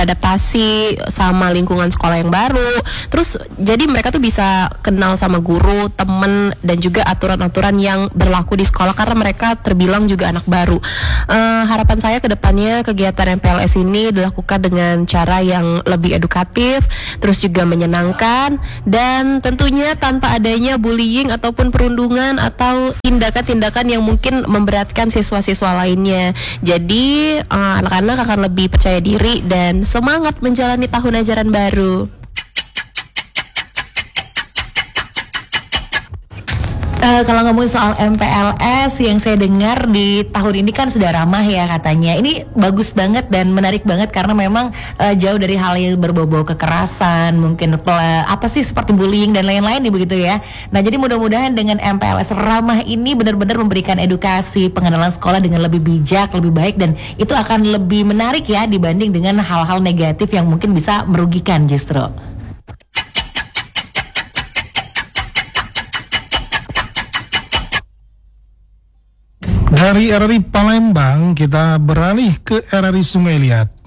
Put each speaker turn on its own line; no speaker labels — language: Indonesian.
adaptasi sama lingkungan sekolah yang baru. Terus jadi mereka tuh bisa kenal sama guru, temen, dan juga aturan-aturan yang berlaku di sekolah karena mereka terbilang juga anak baru. Harapan saya ke depannya kegiatan MPLS ini dilakukan dengan cara yang lebih edukatif, terus juga menyenangkan, dan tentunya tanpa adanya bullying ataupun perundungan atau tindakan-tindakan yang mungkin memberatkan siswa-siswa lainnya. Jadi anak-anak akan lebih percaya diri dan semangat menjalani tahun ajaran baru.
Kalau ngomongin soal MPLS, yang saya dengar di tahun ini kan sudah ramah ya katanya. Ini bagus banget dan menarik banget karena memang jauh dari hal yang berbau-bau kekerasan, mungkin seperti bullying dan lain-lain nih begitu ya. Nah jadi mudah-mudahan dengan MPLS ramah ini benar-benar memberikan edukasi pengenalan sekolah dengan lebih bijak, lebih baik, dan itu akan lebih menarik ya dibanding dengan hal-hal negatif yang mungkin bisa merugikan justru.
Dari RRI Palembang kita beralih ke RRI Sungai Liat.